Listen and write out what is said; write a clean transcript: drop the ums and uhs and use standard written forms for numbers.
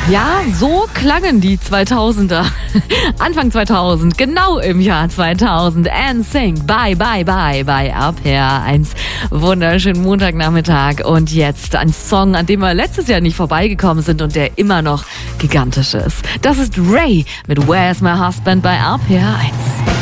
Ja, so klangen die 2000er. Anfang 2000, genau im Jahr 2000. NSYNC, Bye, Bye, Bye bei RPR1. Wunderschönen Montagnachmittag. Und jetzt ein Song, an dem wir letztes Jahr nicht vorbeigekommen sind und der immer noch gigantisch ist. Das ist Ray mit Where's My Husband bei RPR1.